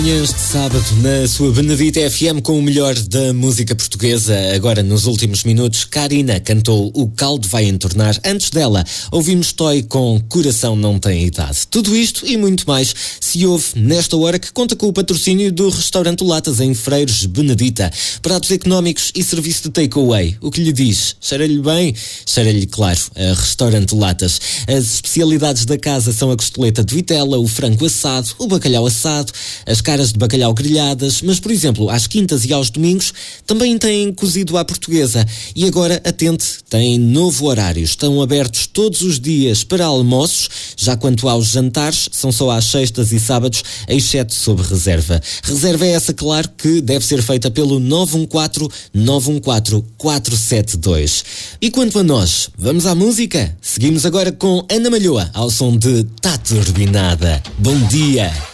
Este sábado na sua Benedita FM com o melhor da música portuguesa. Agora nos últimos minutos, Karina cantou O Caldo Vai Entornar. Antes dela, ouvimos Toy com Coração Não Tem Idade. Tudo isto e muito mais se ouve nesta hora, que conta com o patrocínio do Restaurante Latas em Freiros Benedita. Pratos económicos e serviço de takeaway. O que lhe diz? Cheira-lhe bem? Cheira-lhe, claro, a Restaurante Latas. As especialidades da casa são a costeleta de vitela, o frango assado, o bacalhau assado, as caras de bacalhau grelhadas, mas, por exemplo, às quintas e aos domingos também têm cozido à portuguesa. E agora, atente, têm novo horário. Estão abertos todos os dias para almoços. Já quanto aos jantares, são só às sextas e sábados, exceto sob reserva. Reserva é essa, claro, que deve ser feita pelo 914-914-472. E quanto a nós, vamos à música? Seguimos agora com Ana Malhoa, ao som de Tá Turbinada. Bom dia!